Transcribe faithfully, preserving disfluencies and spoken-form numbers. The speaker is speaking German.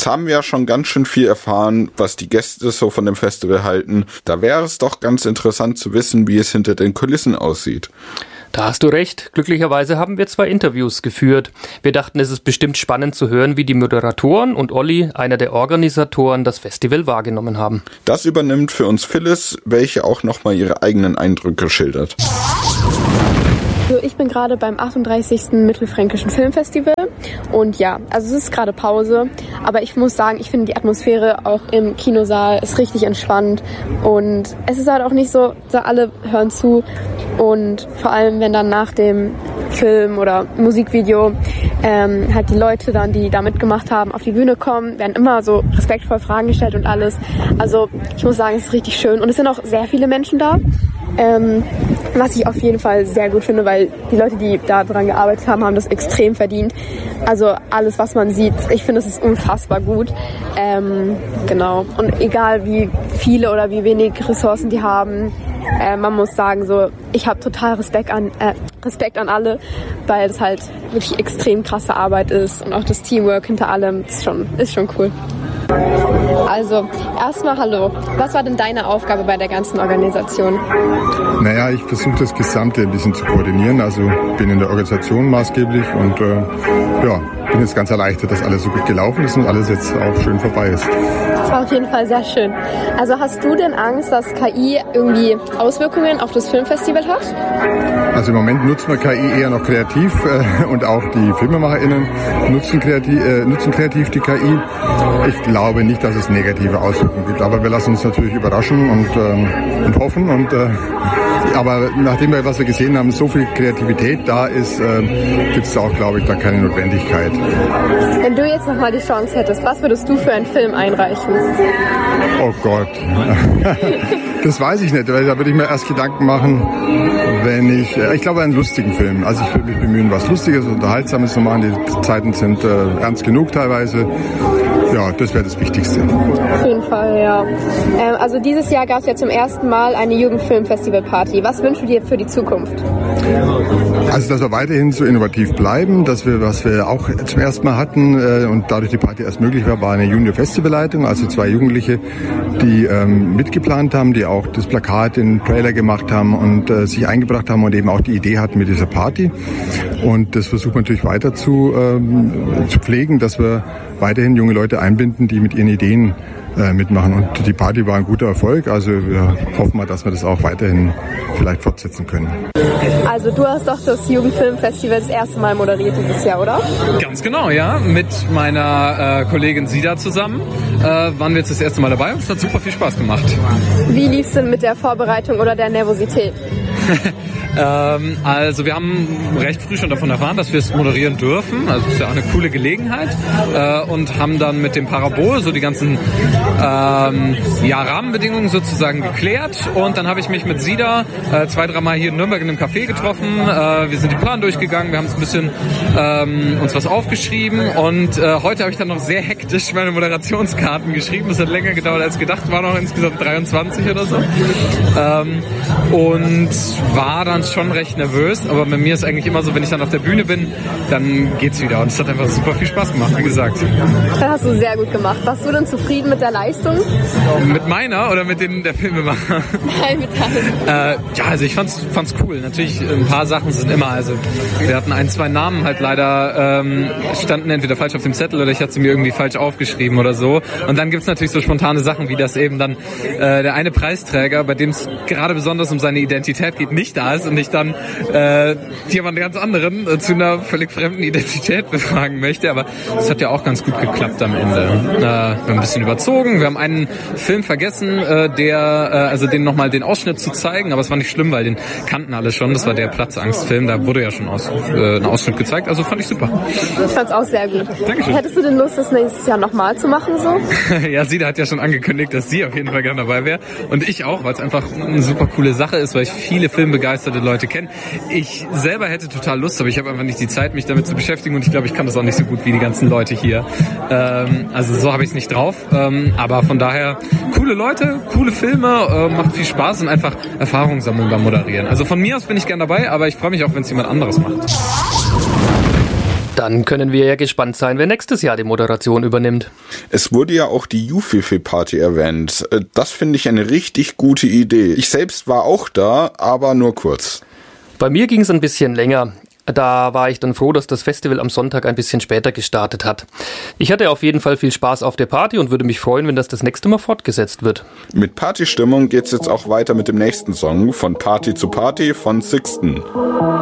Jetzt haben wir ja schon ganz schön viel erfahren, was die Gäste so von dem Festival halten. Da wäre es doch ganz interessant zu wissen, wie es hinter den Kulissen aussieht. Da hast du recht. Glücklicherweise haben wir zwei Interviews geführt. Wir dachten, es ist bestimmt spannend zu hören, wie die Moderatoren und Olli, einer der Organisatoren, das Festival wahrgenommen haben. Das übernimmt für uns Phyllis, welche auch nochmal ihre eigenen Eindrücke schildert. Also ich bin gerade beim achtunddreißigsten Mittelfränkischen Filmfestival und ja, also es ist gerade Pause, aber ich muss sagen, ich finde die Atmosphäre auch im Kinosaal ist richtig entspannt und es ist halt auch nicht so, so alle hören zu und vor allem, wenn dann nach dem Film oder Musikvideo ähm, halt die Leute dann, die da mitgemacht haben, auf die Bühne kommen, werden immer so respektvoll Fragen gestellt und alles. Also ich muss sagen, es ist richtig schön und es sind auch sehr viele Menschen da. Ähm, was ich auf jeden Fall sehr gut finde, weil die Leute, die da dran gearbeitet haben, haben das extrem verdient. Also alles, was man sieht, ich finde, es ist unfassbar gut. Ähm, genau. Und egal wie viele oder wie wenig Ressourcen die haben, äh, man muss sagen, so ich habe total Respekt an äh, Respekt an alle, weil es halt wirklich extrem krasse Arbeit ist und auch das Teamwork hinter allem ist schon, ist schon cool. Also, erstmal hallo. Was war denn deine Aufgabe bei der ganzen Organisation? Naja, ich versuche das Gesamte ein bisschen zu koordinieren. Also bin in der Organisation maßgeblich und äh, ja, bin jetzt ganz erleichtert, dass alles so gut gelaufen ist und alles jetzt auch schön vorbei ist. Das war auf jeden Fall sehr schön. Also hast du denn Angst, dass K I irgendwie Auswirkungen auf das Filmfestival hat? Also im Moment nutzen wir K I eher noch kreativ äh, und auch die FilmemacherInnen nutzen kreativ, äh, nutzen kreativ die K I. Ich glaube nicht, dass es negative Auswirkungen gibt, aber wir lassen uns natürlich überraschen und, ähm, und hoffen. Und, äh, aber nachdem wir, was wir gesehen haben, so viel Kreativität da ist, äh, gibt es auch, glaube ich, da keine Notwendigkeit. Wenn du jetzt nochmal die Chance hättest, was würdest du für einen Film einreichen? Oh Gott, das weiß ich nicht, weil da würde ich mir erst Gedanken machen, wenn ich, ich glaube, einen lustigen Film. Also ich würde mich bemühen, was Lustiges, Unterhaltsames zu machen. Die Zeiten sind äh, ernst genug teilweise. Ja, das wäre das Wichtigste. Auf jeden Fall, ja. Ähm, also dieses Jahr gab es ja zum ersten Mal eine Jugendfilm-Festival-Party. Was wünschst du dir für die Zukunft? Also, dass wir weiterhin so innovativ bleiben, dass wir, was wir auch zum ersten Mal hatten äh, und dadurch die Party erst möglich war, war eine Junior-Festivalleitung, also zwei Jugendliche, die ähm, mitgeplant haben, die auch das Plakat, den Trailer gemacht haben und äh, sich eingebracht haben und eben auch die Idee hatten mit dieser Party. Und das versuchen wir natürlich weiter zu, ähm, zu pflegen, dass wir weiterhin junge Leute einbinden, die mit ihren Ideen äh, mitmachen. Und die Party war ein guter Erfolg. Also wir hoffen mal, dass wir das auch weiterhin vielleicht fortsetzen können. Also du hast doch das Jugendfilmfestival das erste Mal moderiert dieses Jahr, oder? Ganz genau, ja. Mit meiner äh, Kollegin Sida zusammen äh, waren wir jetzt das erste Mal dabei und es hat super viel Spaß gemacht. Wie lief es denn mit der Vorbereitung oder der Nervosität? ähm, also wir haben recht früh schon davon erfahren, dass wir es moderieren dürfen. Also es ist ja auch eine coole Gelegenheit. Äh, und haben dann mit dem Parabol so die ganzen ähm, ja, Rahmenbedingungen sozusagen geklärt. Und dann habe ich mich mit Sida äh, zwei, dreimal hier in Nürnberg in einem Café getroffen. Äh, wir sind die Plan durchgegangen, wir haben uns ein bisschen ähm, uns was aufgeschrieben. Und äh, heute habe ich dann noch sehr hektisch meine Moderationskarten geschrieben. Das hat länger gedauert als gedacht, war noch insgesamt dreiundzwanzig oder so. Ähm, und war dann schon recht nervös, aber bei mir ist eigentlich immer so, wenn ich dann auf der Bühne bin, dann geht's wieder und es hat einfach super viel Spaß gemacht, wie gesagt. Das hast du sehr gut gemacht. Warst du denn zufrieden mit der Leistung? Mit meiner oder mit denen der Filmemacher? Nein, mit deinem. Äh, ja, also ich fand's, fand's cool. Natürlich, ein paar Sachen sind immer, also wir hatten ein, zwei Namen halt leider, ähm, standen entweder falsch auf dem Zettel oder ich hatte sie mir irgendwie falsch aufgeschrieben oder so. Und dann gibt's natürlich so spontane Sachen, wie das eben dann äh, der eine Preisträger, bei dem es gerade besonders um seine Identität geht, nicht da ist und ich dann äh, jemand ganz anderen äh, zu einer völlig fremden Identität befragen möchte. Aber es hat ja auch ganz gut geklappt am Ende. Äh, wir haben ein bisschen überzogen. Wir haben einen Film vergessen, äh, der, äh, also den nochmal den Ausschnitt zu zeigen, aber es war nicht schlimm, weil den kannten alle schon. Das war der Platzangstfilm. Da wurde ja schon aus, äh, ein Ausschnitt gezeigt. Also fand ich super. Ich fand's auch sehr gut. Dankeschön. Hättest du denn Lust, das nächstes Jahr nochmal zu machen so? Ja, Sida hat ja schon angekündigt, dass sie auf jeden Fall gerne dabei wäre. Und ich auch, weil es einfach eine super coole Sache ist, weil ich viele filmbegeisterte Leute kenne. Ich selber hätte total Lust, aber ich habe einfach nicht die Zeit, mich damit zu beschäftigen und ich glaube, ich kann das auch nicht so gut wie die ganzen Leute hier. Ähm, also so habe ich es nicht drauf. Ähm, aber von daher, coole Leute, coole Filme, äh, macht viel Spaß und einfach Erfahrung sammeln beim Moderieren. Also von mir aus bin ich gern dabei, aber ich freue mich auch, wenn es jemand anderes macht. Dann können wir ja gespannt sein, wer nächstes Jahr die Moderation übernimmt. Es wurde ja auch die Jufifi-Party erwähnt. Das finde ich eine richtig gute Idee. Ich selbst war auch da, aber nur kurz. Bei mir ging es ein bisschen länger. Da war ich dann froh, dass das Festival am Sonntag ein bisschen später gestartet hat. Ich hatte auf jeden Fall viel Spaß auf der Party und würde mich freuen, wenn das das nächste Mal fortgesetzt wird. Mit Partystimmung geht's jetzt auch weiter mit dem nächsten Song von Party zu Party von Sixten.